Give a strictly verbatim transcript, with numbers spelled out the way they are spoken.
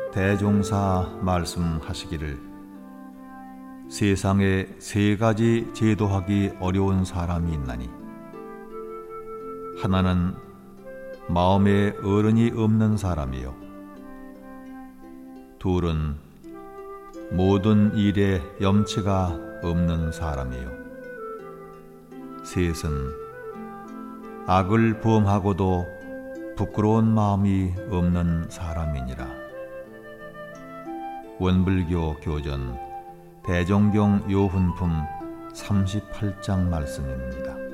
대종사 말씀하시기를 세상에 세 가지 제도하기 어려운 사람이 있나니 하나는 마음에 어른이 없는 사람이요 둘은 모든 일에 염치가 없는 사람이요 셋은 악을 범하고도 부끄러운 마음이 없는 사람이니라. 원불교 교전 대종경 요훈품 삼십팔 장 말씀입니다.